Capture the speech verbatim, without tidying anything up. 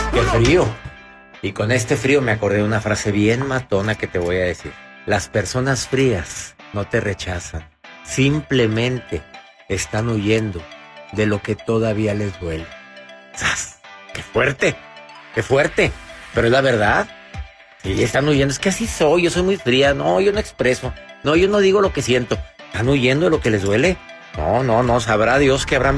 Qué frío. Y con este frío me acordé de una frase bien matona que te voy a decir. Las personas frías no te rechazan. Simplemente están huyendo de lo que todavía les duele. ¡Sas! ¡Qué fuerte! ¡Qué fuerte! Pero es la verdad. Sí, están huyendo. Es que así soy. Yo soy muy fría. No, yo no expreso. No, yo no digo lo que siento. Están huyendo de lo que les duele. No, no, no. Sabrá Dios que habrán